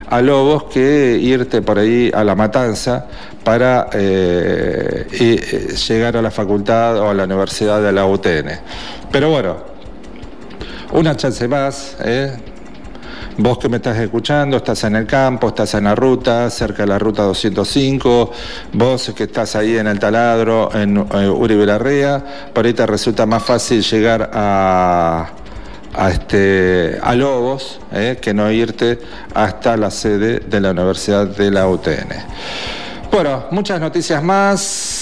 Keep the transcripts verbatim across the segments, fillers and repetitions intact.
a Lobos que irte por ahí a La Matanza para eh, y, llegar a la facultad o a la universidad de la U T N. Pero bueno, una chance más, ¿eh? Vos que me estás escuchando, estás en el campo, estás en la ruta, cerca de la ruta doscientos cinco, vos que estás ahí en el taladro, en eh, Uribe Larrea, por ahí te resulta más fácil llegar a, a, este, a Lobos, eh, que no irte hasta la sede de la Universidad de la U T N. Bueno, muchas noticias más.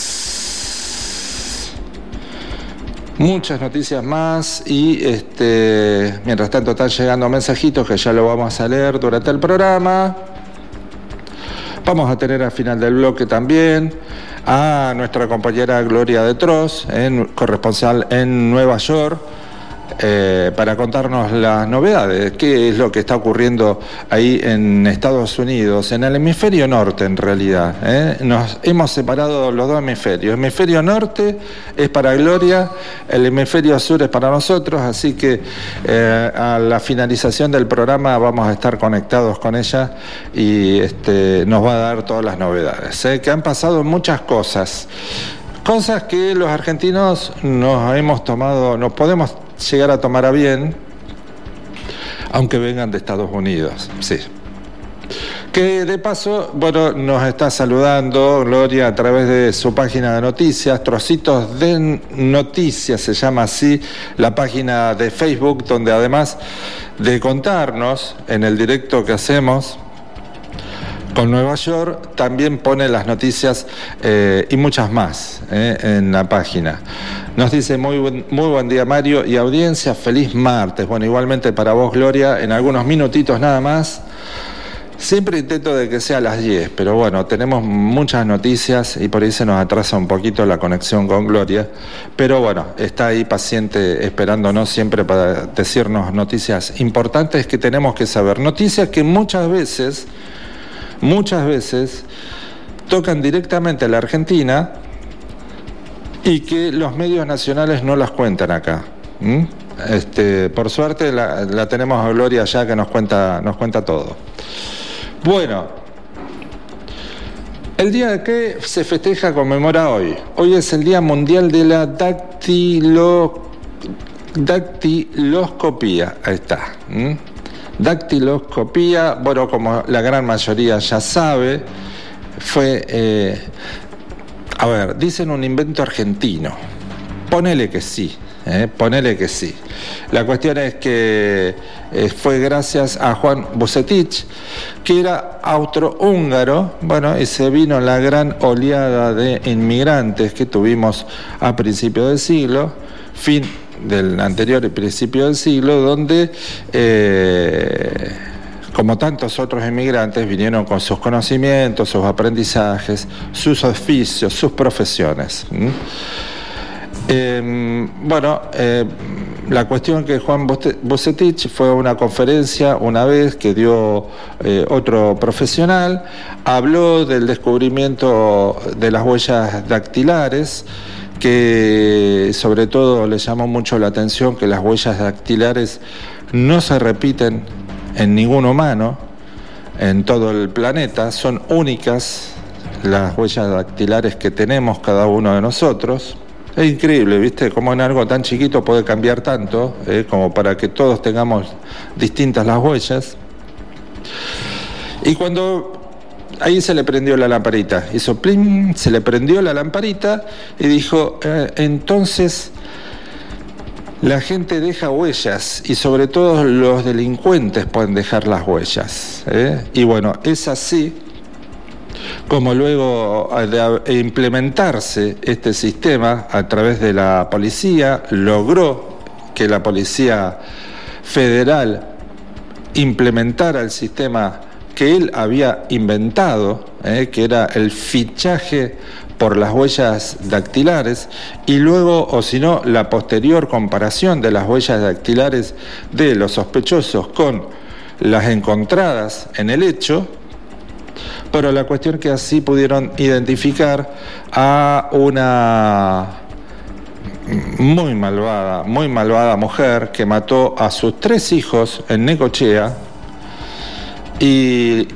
Muchas noticias más y este, mientras tanto están llegando mensajitos que ya lo vamos a leer durante el programa. Vamos a tener al final del bloque también a nuestra compañera Gloria de Tros, en, corresponsal en Nueva York, eh, para contarnos las novedades, qué es lo que está ocurriendo ahí en Estados Unidos, en el hemisferio norte en realidad. ¿eh? Nos hemos separado los dos hemisferios. El hemisferio norte es para Gloria, el hemisferio sur es para nosotros, así que eh, a la finalización del programa vamos a estar conectados con ella y este, nos va a dar todas las novedades. ¿eh? Que han pasado muchas cosas, cosas que los argentinos nos hemos tomado, nos podemos llegar a tomar a bien, aunque vengan de Estados Unidos, sí. Que de paso, bueno, nos está saludando Gloria a través de su página de noticias, Trocitos de Noticias, se llama así, la página de Facebook, donde además de contarnos en el directo que hacemos con Nueva York, también pone las noticias eh, y muchas más eh, en la página. Nos dice muy buen, muy buen día Mario y audiencia, feliz martes. Bueno, igualmente para vos Gloria, en algunos minutitos nada más. Siempre intento de que sea a las diez, pero bueno, tenemos muchas noticias y por ahí se nos atrasa un poquito la conexión con Gloria. Pero bueno, está ahí paciente esperándonos siempre para decirnos noticias importantes que tenemos que saber. Noticias que muchas veces... muchas veces tocan directamente a la Argentina y que los medios nacionales no las cuentan acá. ¿Mm? Este, por suerte la, la tenemos a Gloria allá que nos cuenta, nos cuenta todo. Bueno, el día que se festeja, conmemora hoy. Hoy es el Día Mundial de la Dactilo, Dactiloscopía. Ahí está. ¿Mm? Dactiloscopía, bueno, como la gran mayoría ya sabe, fue, eh, a ver, dicen un invento argentino. Ponele que sí, eh, ponele que sí. La cuestión es que eh, fue gracias a Juan Bucetich, que era austrohúngaro, bueno, y se vino la gran oleada de inmigrantes que tuvimos a principios del siglo, fin del anterior y principio del siglo, donde eh, como tantos otros inmigrantes vinieron con sus conocimientos, sus aprendizajes, sus oficios, sus profesiones. ¿Mm? Eh, bueno, eh, la cuestión que Juan Bucetich fue a una conferencia una vez que dio eh, otro profesional, habló del descubrimiento de las huellas dactilares, que sobre todo le llamó mucho la atención que las huellas dactilares no se repiten en ningún humano en todo el planeta, son únicas las huellas dactilares que tenemos cada uno de nosotros. Es increíble, ¿viste? Cómo en algo tan chiquito puede cambiar tanto, ¿eh? Como para que todos tengamos distintas las huellas. Y cuando ahí se le prendió la lamparita, hizo plim, se le prendió la lamparita y dijo, eh, entonces la gente deja huellas y sobre todo los delincuentes pueden dejar las huellas. ¿eh? Y bueno, es así como luego de implementarse este sistema a través de la policía, logró que la Policía Federal implementara el sistema que él había inventado, eh, que era el fichaje por las huellas dactilares, y luego, o si no, la posterior comparación de las huellas dactilares de los sospechosos con las encontradas en el hecho. Pero la cuestión que así pudieron identificar a una muy malvada, muy malvada mujer que mató a sus tres hijos en Necochea y